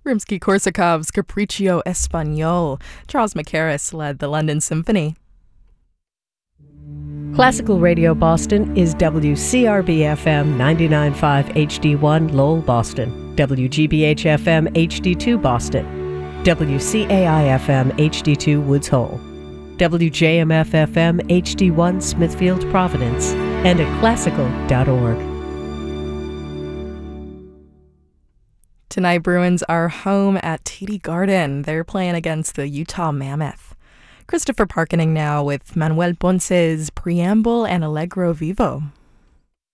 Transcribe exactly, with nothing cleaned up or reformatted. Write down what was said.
Rimsky-Korsakov's Capriccio Espagnol. Charles Mackerras led the London Symphony. Classical Radio Boston is W C R B F M ninety-nine point five H D one Lowell, Boston, W G B H F M H D two Boston, W C A I F M H D two Woods Hole, W J M F F M H D one Smithfield, Providence, and at classical dot org. Tonight, Bruins are home at T D Garden. They're playing against the Utah Mammoth. Christopher Parkening now with Manuel Ponce's Preamble and Allegro Vivo.